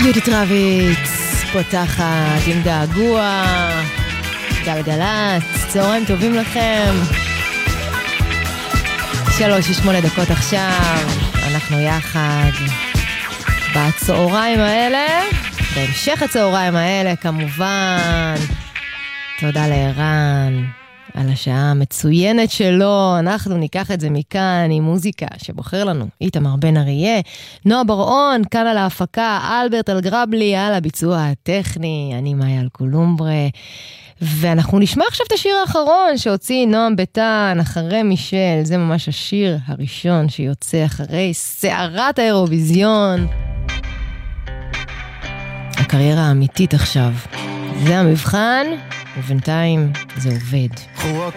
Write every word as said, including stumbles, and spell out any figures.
יהודית רביץ פותחת עם געגוע, גלגלצ, צהריים טובים לכם. שלוש ושמונה דקות עכשיו, אנחנו יחד בצהריים האלה, בהמשך הצהריים האלה כמובן. תודה לערן על השעה המצוינת שלו. אנחנו ניקח את זה מכאן עם מוזיקה שבוחר לנו איתמר בן אריה, נועה בר-און כאן על ההפקה, אלברט אלגרבלי על הביצוע הטכני, אני מאיה אלקולומברה. ואנחנו נשמע עכשיו את השיר האחרון שהוציא נועם ביטן אחרי מישל. זה ממש השיר הראשון שיוצא אחרי סערת האירוויזיון. הקריירה האמיתית עכשיו, זה המבחן, ובינתיים זה עובד.